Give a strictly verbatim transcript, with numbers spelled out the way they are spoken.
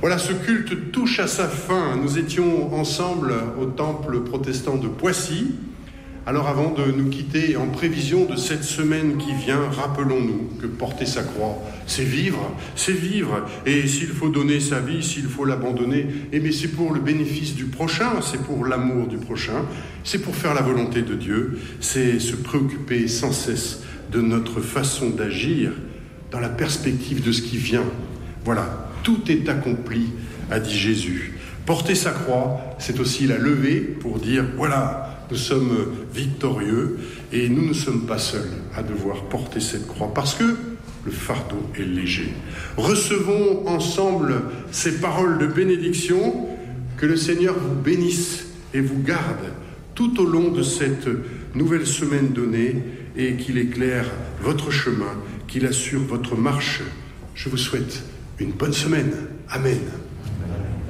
Voilà, ce culte touche à sa fin. Nous étions ensemble au temple protestant de Poissy. Alors avant de nous quitter, en prévision de cette semaine qui vient, rappelons-nous que porter sa croix, c'est vivre, c'est vivre. Et s'il faut donner sa vie, s'il faut l'abandonner, eh bien c'est pour le bénéfice du prochain, c'est pour l'amour du prochain, c'est pour faire la volonté de Dieu, c'est se préoccuper sans cesse de notre façon d'agir dans la perspective de ce qui vient. Voilà, tout est accompli, a dit Jésus. Porter sa croix, c'est aussi la lever pour dire, voilà, nous sommes victorieux et nous ne sommes pas seuls à devoir porter cette croix parce que le fardeau est léger. Recevons ensemble ces paroles de bénédiction, que le Seigneur vous bénisse et vous garde tout au long de cette nouvelle semaine donnée et qu'il éclaire votre chemin, qu'il assure votre marche. Je vous souhaite une bonne semaine. Amen.